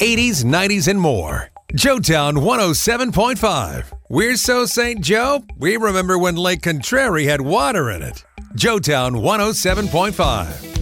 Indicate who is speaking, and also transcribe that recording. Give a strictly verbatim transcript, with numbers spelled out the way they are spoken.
Speaker 1: eighties, nineties, and more. Joetown one oh seven point five. We're so Saint Joe, we remember when Lake Contrary had water in it. Joetown one oh seven point five.